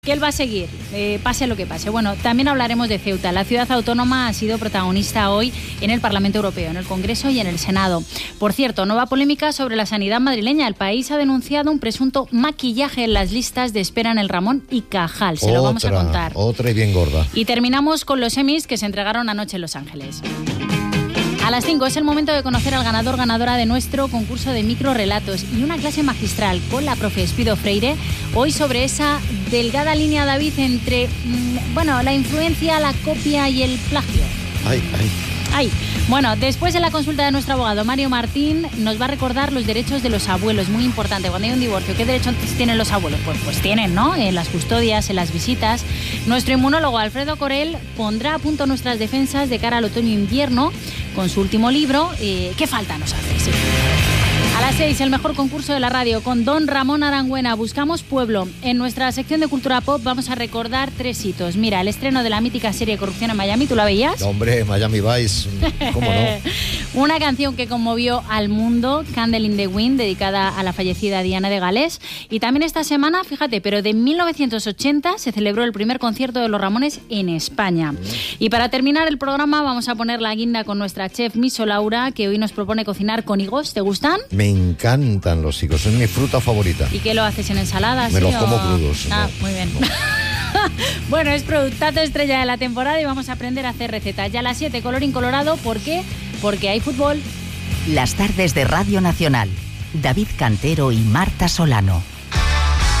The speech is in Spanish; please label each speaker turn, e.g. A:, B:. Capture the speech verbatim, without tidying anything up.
A: Que él va a seguir, eh, pase lo que pase. Bueno, también hablaremos de Ceuta. La ciudad autónoma ha sido protagonista hoy en el Parlamento Europeo, en el Congreso y en el Senado. Por cierto, nueva polémica sobre la sanidad madrileña. El país ha denunciado un presunto maquillaje en las listas de espera en el Ramón y Cajal. Se
B: otra,
A: lo vamos a contar.
B: Otra y bien gorda.
A: Y terminamos con los Emmys que se entregaron anoche en Los Ángeles. A las cinco es el momento de conocer al ganador ganadora de nuestro concurso de microrelatos y una clase magistral con la profe Espido Freire, hoy sobre esa delgada línea, David, entre mmm, bueno, la influencia, la copia y el plagio.
B: Ay, ay.
A: Ay. Bueno, después de la consulta de nuestro abogado Mario Martín, nos va a recordar los derechos de los abuelos, muy importante. Cuando hay un divorcio, ¿qué derechos tienen los abuelos? Pues, pues tienen, ¿no? En las custodias, en las visitas. Nuestro inmunólogo Alfredo Corel pondrá a punto nuestras defensas de cara al otoño-invierno con su último libro, eh, ¿Qué falta nos hace? Sí. A las seis, el mejor concurso de la radio con don Ramón Arangüena. Buscamos pueblo. En nuestra sección de Cultura Pop vamos a recordar tres hitos. Mira, el estreno de la mítica serie Corrupción en Miami, ¿tú la veías?
B: Hombre, Miami Vice, ¿cómo no?
A: Una canción que conmovió al mundo, Candle in the Wind, dedicada a la fallecida Diana de Gales. Y también esta semana, fíjate, pero de mil novecientos ochenta se celebró el primer concierto de Los Ramones en España. Y para terminar el programa vamos a poner la guinda con nuestra chef Miso Laura, que hoy nos propone cocinar con higos. ¿Te gustan?
B: Me encantan los higos, es mi fruta favorita.
A: ¿Y qué lo haces en ensalada?
B: Me
A: ¿sí,
B: los
A: o...?
B: como crudos.
A: Ah,
B: no.
A: muy bien. Bueno, es productazo estrella de la temporada y vamos a aprender a hacer recetas. Ya a las siete, colorín colorado, ¿por qué? Porque hay fútbol.
C: Las tardes de Radio Nacional. David Cantero y Marta Solano.